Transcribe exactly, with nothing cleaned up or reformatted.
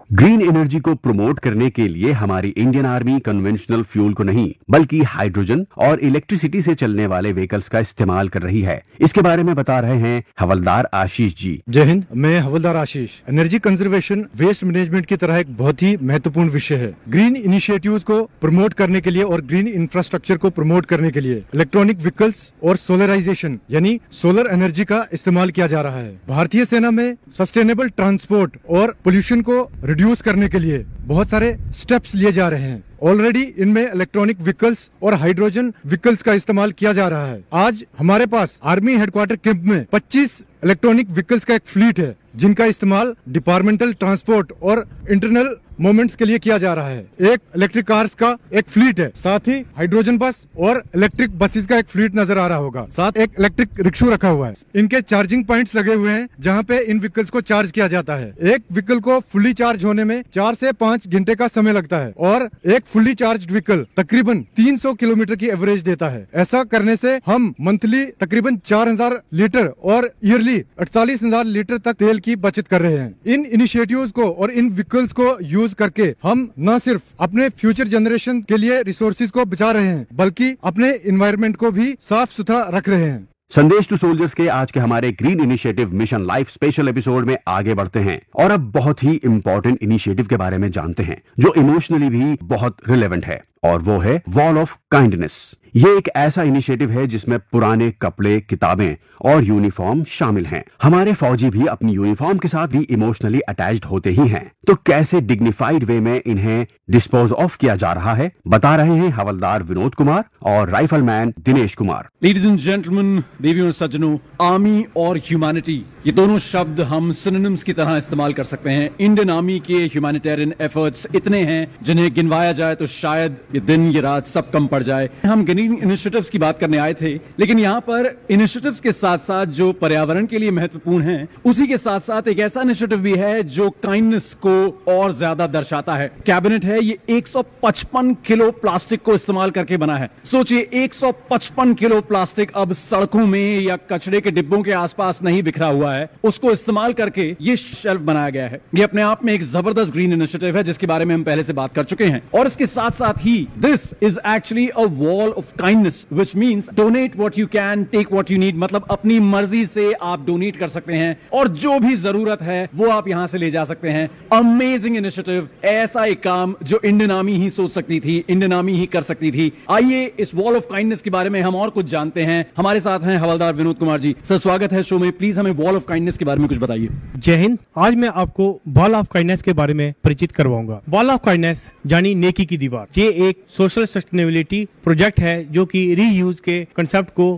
Green energy को promote करने के लिए हमारी इंडियन आर्मी कन्वेंशनल फ्यूल को नहीं बल्कि हाइड्रोजन और इलेक्ट्रिसिटी से चलने वाले व्हीकल्स का इस्तेमाल कर रही है। इसके बारे में बता रहे हैं हवलदार आशीष जी। जय हिंद, मैं हवलदार आशीष। एनर्जी कंजर्वेशन वेस्ट मैनेजमेंट की तरह एक बहुत ही महत्वपूर्ण विषय है। ग्रीन इनिशिएटिव्स को प्रमोट करने के लिए और ग्रीन इंफ्रास्ट्रक्चर को प्रमोट करने के लिए इलेक्ट्रॉनिक व्हीकल्स और सोलराइजेशन यानी सोलर एनर्जी का इस्तेमाल किया जा रहा है। भारतीय सेना में सस्टेनेबल ट्रांसपोर्ट और पोल्यूशन को रिड्यूस करने के लिए बहुत सारे स्टेप्स लिए जा रहे हैं। ऑलरेडी इनमें इलेक्ट्रॉनिक व्हीकल्स और हाइड्रोजन व्हीकल्स का इस्तेमाल किया जा रहा है। आज हमारे पास आर्मी हेडक्वार्टर कैंप में पच्चीस इलेक्ट्रॉनिक व्हीकल्स का एक फ्लीट है जिनका इस्तेमाल डिपार्टमेंटल ट्रांसपोर्ट और इंटरनल मूवमेंट्स के लिए किया जा रहा है। एक इलेक्ट्रिक कार्स का एक फ्लीट है, साथ ही हाइड्रोजन बस और इलेक्ट्रिक बसेस का एक फ्लीट नजर आ रहा होगा। साथ एक इलेक्ट्रिक रिक्शा रखा हुआ है। इनके चार्जिंग पॉइंट्स लगे हुए हैं जहां पे इन व्हीकल्स को चार्ज किया जाता है। एक व्हीकल को फुली चार्ज होने में चार से पाँच घंटे का समय लगता है और एक फुली चार्ज व्हीकल तकरीबन तीन सौ किलोमीटर की एवरेज देता है। ऐसा करने से हम मंथली तकरीबन चार हजार लीटर और ईयरली अड़तालीस हजार लीटर तक तेल की बचत कर रहे हैं। इन इनिशिएटिव्स को और इन व्हीकल्स को यूज करके हम न सिर्फ अपने फ्यूचर जनरेशन के लिए रिसोर्सेज को बचा रहे हैं बल्कि अपने एनवायरनमेंट को भी साफ सुथरा रख रहे हैं। संदेश टू सोल्जर्स के आज के हमारे green initiative mission life special episode में आगे बढ़ते हैं और अब बहुत ही इंपॉर्टेंट इनिशिएटिव के बारे में जानते हैं जो इमोशनली भी बहुत रिलेवेंट है और वो है वॉल ऑफ काइंडनेस। ये एक ऐसा इनिशिएटिव है जिसमें पुराने कपड़े, किताबें और यूनिफॉर्म शामिल हैं। हमारे फौजी भी अपनी यूनिफॉर्म के साथ भी इमोशनली अटैच्ड होते ही हैं, तो कैसे डिग्निफाइड वे में इन्हें डिस्पोज ऑफ किया जा रहा है बता रहे हैं हवलदार विनोद कुमार और rifleman Dinesh Kumar. Ladies and gentleman, देवियों और सज्जनों, आर्मी और ह्यूमैनिटी ये दोनों शब्द हम सिनोनिम्स की तरह इस्तेमाल कर सकते हैं। इंडियन आर्मी के ह्यूमैनिटेरियन एफर्ट्स इतने हैं जिन्हें गिनवाया जाए तो शायद ये दिन ये रात सब कम पड़ जाए। हम ग्रीन इनिशिएटिव्स की बात करने आए थे, लेकिन यहाँ पर इनिशिएटिव्स के साथ साथ जो पर्यावरण के लिए महत्वपूर्ण है उसी के साथ साथ एक ऐसा इनिशिएटिव भी है जो काइंडनेस को और ज्यादा दर्शाता है। कैबिनेट है, ये एक सौ पचपन किलो प्लास्टिक को इस्तेमाल करके बना है। सोचिए, एक सौ पचपन किलो प्लास्टिक अब सड़कों में या कचरे के डिब्बों के आसपास नहीं बिखरा हुआ है, उसको इस्तेमाल करके ये शेल्फ बनाया गया है। ये अपने आप में एक जबरदस्त ग्रीन इनिशिएटिव है जिसके बारे में हम पहले से बात कर चुके हैं। और इसके साथ साथ ही this is actually a wall of kindness which means donate what you can, take what you need. मतलब अपनी मर्जी से आप डोनेट कर सकते हैं और जो भी जरूरत है वो आप यहां से ले जा सकते हैं। अमेजिंग इनिशिएटिव, ऐसा एक काम जो इंडियन आर्मी ही सोच सकती थी, इंडियन आर्मी ही कर सकती थी। आइए इस वॉल ऑफ काइंडनेस के बारे में हम और कुछ जानते हैं। हमारे साथ हैं हवलदार विनोद कुमार जी। सर, स्वागत है शो में। प्लीज हमें वॉल ऑफ काइंडनेस के बारे में कुछ बताइए। जय हिंद। आज मैं आपको वॉल ऑफ काइंडनेस के बारे में परिचित करवाऊंगा। वॉल ऑफ काइंडनेस यानी नेकी की दीवार, ये एक सोशल सस्टेनेबिलिटी प्रोजेक्ट है जो कि रीयूज के कंसेप्ट को